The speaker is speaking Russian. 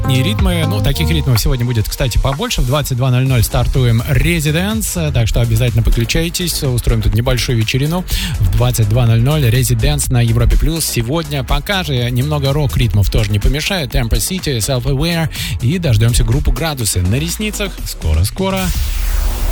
летние ритмы. Ну, таких ритмов сегодня будет, кстати, побольше. В 22:00 стартуем Residence, так что обязательно подключайтесь. Устроим тут небольшую вечерину. В 22:00 Residence на Европе Плюс. Сегодня пока же немного рок-ритмов тоже не помешает. Empress City, Self-Aware. И дождемся группу «Градусы» на ресницах. Скоро-скоро.